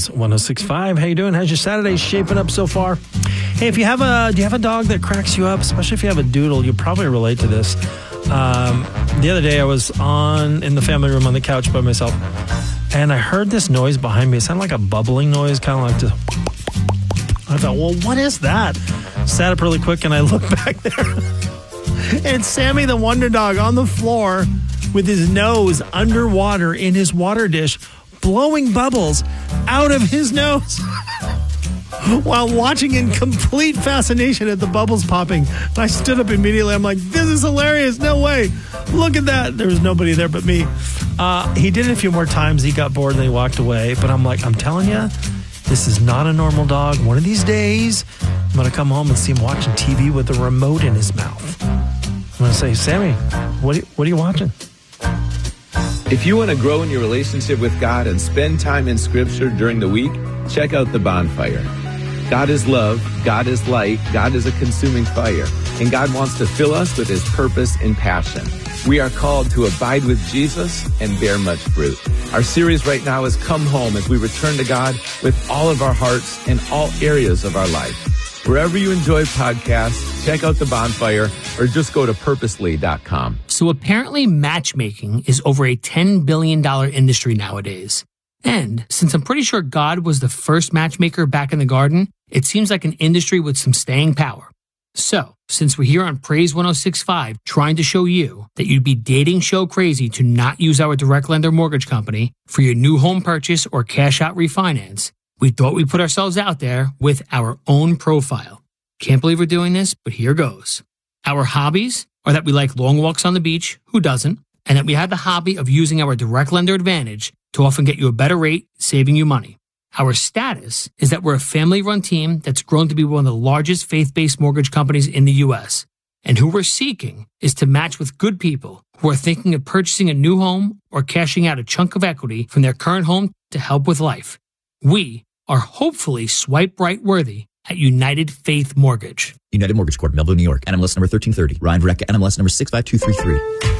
Blaze 106.5. How you doing? How's your Saturday shaping up so far? Hey, do you have a dog that cracks you up? Especially if you have a doodle, you'll probably relate to this. The other day I was in the family room on the couch by myself, and I heard this noise behind me. It sounded like a bubbling noise, kind of like this. I thought, well, what is that? Sat up really quick, and I looked back there. It's Sammy the Wonder Dog on the floor with his nose underwater in his water dish, blowing bubbles out of his nose while watching in complete fascination at the bubbles popping. I stood up immediately. I'm like, this is hilarious. No way. Look at that. There was nobody there but me. He did it a few more times. He got bored and he walked away. But I'm like, I'm telling you, this is not a normal dog. One of these days, I'm going to come home and see him watching TV with a remote in his mouth. I'm going to say, Sammy, what are you watching? If you want to grow in your relationship with God and spend time in Scripture during the week, check out The Bonfire. God is love, God is light, God is a consuming fire, and God wants to fill us with His purpose and passion. We are called to abide with Jesus and bear much fruit. Our series right now is Come Home, as we return to God with all of our hearts in all areas of our life. Wherever you enjoy podcasts, check out The Bonfire or just go to purposely.com. So apparently matchmaking is over a $10 billion industry nowadays. And since I'm pretty sure God was the first matchmaker back in the garden, it seems like an industry with some staying power. So, since we're here on Praise 106.5 trying to show you that you'd be dating show crazy to not use our direct lender mortgage company for your new home purchase or cash out refinance, we thought we'd put ourselves out there with our own profile. Can't believe we're doing this, but here goes. Our hobbies are that we like long walks on the beach, who doesn't, and that we have the hobby of using our direct lender advantage to often get you a better rate, saving you money. Our status is that we're a family-run team that's grown to be one of the largest faith-based mortgage companies in the U.S. And who we're seeking is to match with good people who are thinking of purchasing a new home or cashing out a chunk of equity from their current home to help with life. We are hopefully swipe right worthy at United Faith Mortgage. United Mortgage Corp, Melville, New York. NMLS number 1330. Ryan Verrecka, NMLS number 65233.